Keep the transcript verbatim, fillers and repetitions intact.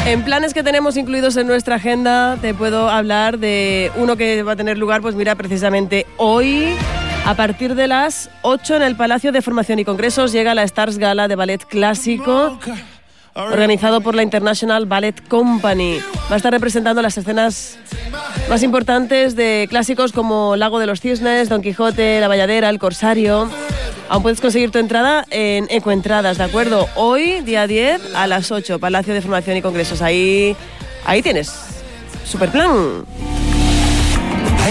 En planes que tenemos incluidos en nuestra agenda, te puedo hablar de uno que va a tener lugar, pues mira, precisamente hoy, a partir de las ocho en el Palacio de Formación y Congresos, llega la Stars Gala de Ballet Clásico, organizado por la International Ballet Company. Va a estar representando las escenas más importantes de clásicos como Lago de los Cisnes, Don Quijote, La Bayadera, El Corsario. Aún puedes conseguir tu entrada en Ecoentradas, ¿de acuerdo? Hoy, día diez, a las ocho, Palacio de Formación y Congresos. Ahí, ahí tienes. Super plan.